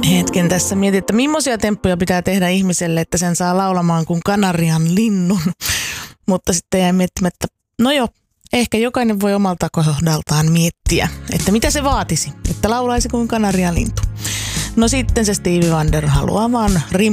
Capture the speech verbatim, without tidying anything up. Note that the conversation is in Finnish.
Hetken tässä mietin, että millaisia temppuja pitää tehdä ihmiselle, että sen saa laulamaan kuin kanarian linnun. Mutta sitten jäi miettimään, että no joo, ehkä jokainen voi omalta kohdaltaan miettiä, että mitä se vaatisi, että laulaisi kuin kanarian lintu. No sitten se Stevie Wonder haluaa vaan rim